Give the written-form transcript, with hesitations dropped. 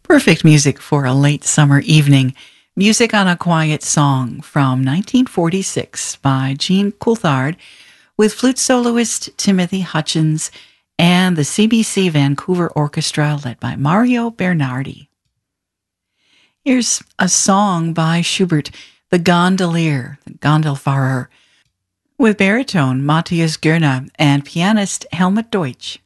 Perfect music for a late summer evening. Music on a Quiet Song from 1946 by Jean Coulthard with flute soloist Timothy Hutchins and the CBC Vancouver Orchestra led by Mario Bernardi. Here's a song by Schubert, The Gondolier, the Gondelfahrer, with baritone Matthias Görner and pianist Helmut Deutsch.